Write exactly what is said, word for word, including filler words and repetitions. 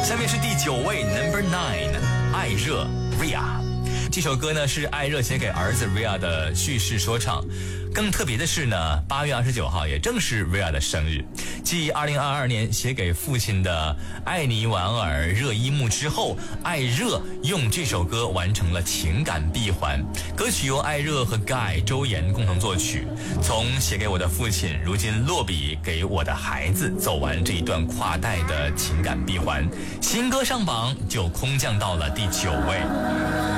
下面是第九位 Number Nine， 艾热 Ria。这首歌呢是艾热写给儿子 Ria 的叙事说唱。更特别的是呢，八月二十九号也正是 Ria 的生日。继二零二二年写给父亲的《爱你婉尔热依木》之后，艾热用这首歌完成了情感闭环。歌曲由艾热和 Guy 周岩共同作曲。从写给我的父亲，如今落笔给我的孩子，走完这一段跨代的情感闭环，新歌上榜就空降到了第九位。